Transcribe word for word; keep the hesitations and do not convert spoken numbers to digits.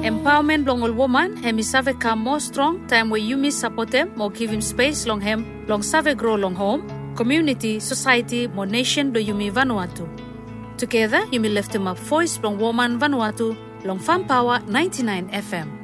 Empowerment long all woman, hemi save come more strong, time where you miss support them, more give him space long hem, long save grow long home, community, society, more nation do you me Vanuatu. Together, you may lift him up voice long woman Vanuatu, long Farm Power ninety-nine F M.